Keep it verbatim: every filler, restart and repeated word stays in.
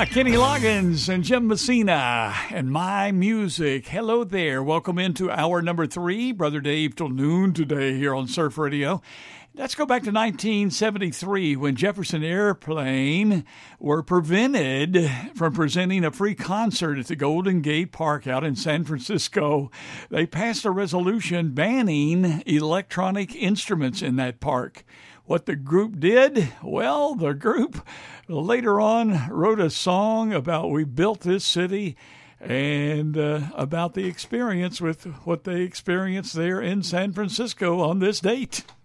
Yeah, Kenny Loggins and Jim Messina and My Music. Hello there. Welcome into hour number three. Brother Dave till noon today here on Surf Radio. Let's go back to nineteen seventy-three when Jefferson Airplane were prevented from presenting a free concert at the Golden Gate Park out in San Francisco. They passed a resolution banning electronic instruments in that park. What the group did? Well, the group later on wrote a song about we built this city and uh, about the experience with what they experienced there in San Francisco on this date.